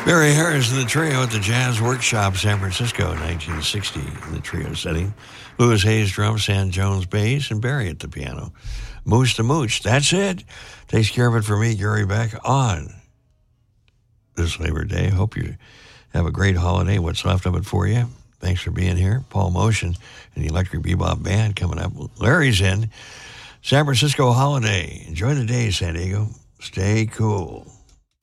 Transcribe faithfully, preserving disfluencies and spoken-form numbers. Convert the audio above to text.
Barry Harris and the trio at the Jazz Workshop, San Francisco, nineteen sixty, in the trio setting. Louis Hayes drums, Sam Jones bass, and Barry at the piano. Moose to Mooch, that's it. Takes care of it for me, Gary Beck, on this Labor Day. Hope you have a great holiday, what's left of it for you. Thanks for being here. Paul Motion and the Electric Bebop Band coming up. Larry's in. San Francisco holiday. Enjoy the day, San Diego. Stay cool.